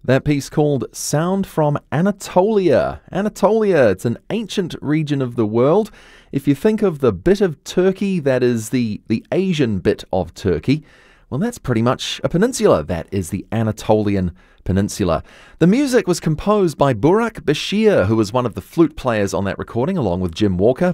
That piece called Sound from Anatolia. Anatolia, it's an ancient region of the world. If you think of the bit of Turkey that is the Asian bit of Turkey, well, that's pretty much a peninsula. That is the Anatolian Peninsula. The music was composed by Burak Bashir, who was one of the flute players on that recording, along with Jim Walker.